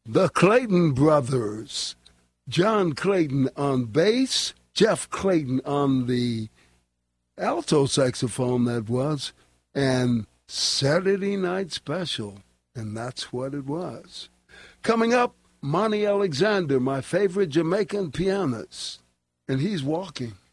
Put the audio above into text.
The Clayton Brothers. John Clayton on bass, Jeff Clayton on the alto saxophone, that was, and Saturday Night Special, and that's what it was. Coming up, Monty Alexander, my favorite Jamaican pianist, and he's walking.